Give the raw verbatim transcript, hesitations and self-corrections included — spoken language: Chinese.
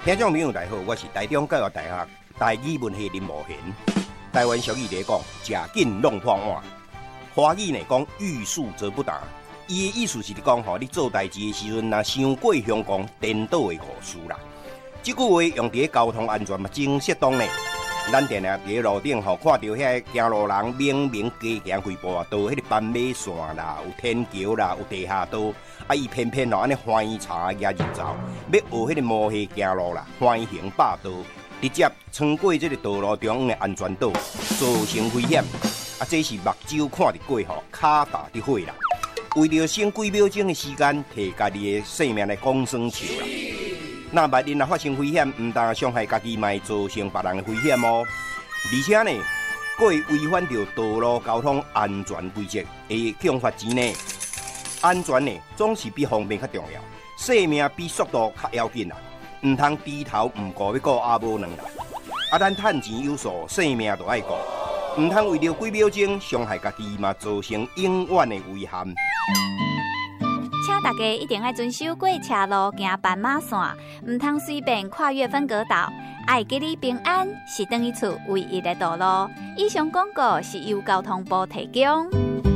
听众朋友大家好，我是台中教育大学台语文系林茂贤。台湾俗语来讲，食紧弄破碗。华语呢讲欲速则不达，伊的意思是讲吼，你做代志的时阵，若伤过香港颠倒的误事啦。这句话用伫交通安全嘛真适当呢。咱定定伫路顶吼，看到遐行路人明明加行几步啊，到迄个斑马线啦，有天桥啦，有地下道，啊，伊偏偏吼安尼欢喜查野入走，要学迄个摩西行路啦，欢行霸道，直接穿过这个道路中央的安全岛，造成危险。啊，这是目睭看得过吼，脚踏得火啦。为了省几秒钟的时间，摕家己的性命来讲算笑啦。那万一若发生危险，唔但伤害家己，嘛会造成别人的危险哦。而且呢，佫会违反着道路交通安全规则，会去罚钱呢。安全呢，总是比方便较重要，性命比速度较要紧啦。唔通低头唔顾要顾阿无两啦。啊，咱趁钱有数，性命就爱顾，唔通为了几秒钟伤害家己，嘛造成永远的遗憾。 请大家一定要遵守过车路、行斑马线，唔通随便跨越分隔岛。爱给你平安是等于厝唯一的道路。以上广告是由交通部提供。